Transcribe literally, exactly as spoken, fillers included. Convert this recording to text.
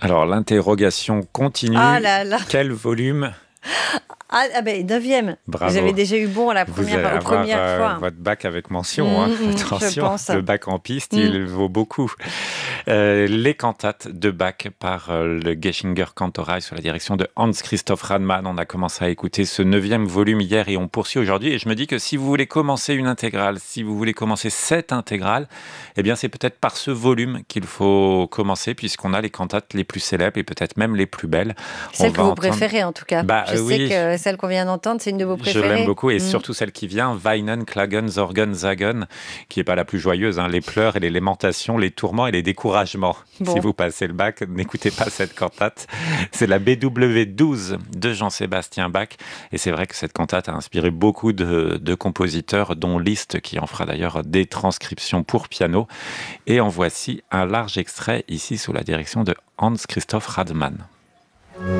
Alors, l'interrogation continue. Ah là là. Quel volume? Ah, ah ben, neuvième. Bravo. Vous avez déjà eu bon à la Vous première, allez aux avoir premières euh, fois. votre bac avec mention. Mmh, Hein. mmh, Attention, je pense. le bac en piste, Mmh. il vaut beaucoup. Euh, les cantates de Bach par euh, le Geschinger Kantorei sous la direction de Hans Christoph Radmann. On a commencé à écouter ce neuvième volume hier et on poursuit aujourd'hui. Et je me dis que si vous voulez commencer une intégrale, si vous voulez commencer cette intégrale, eh bien c'est peut-être par ce volume qu'il faut commencer puisqu'on a les cantates les plus célèbres et peut-être même les plus belles. Celle On que va vous entendre... préférez en tout cas. Bah, je oui. sais que celle qu'on vient d'entendre, c'est une de vos préférées. Je l'aime beaucoup et mmh. surtout celle qui vient, Weinen, Klagen, Sorgen, Sagen, qui n'est pas la plus joyeuse, hein, les pleurs et les lamentations, les tourments et les découragements. Bon. Si vous passez le bac, n'écoutez pas cette cantate. C'est la B W douze de Jean-Sébastien Bach et c'est vrai que cette cantate a inspiré beaucoup de, de compositeurs, dont Liszt qui en fera d'ailleurs des transcriptions pour piano. Et en voici un large extrait ici sous la direction de Hans Christoph Radmann.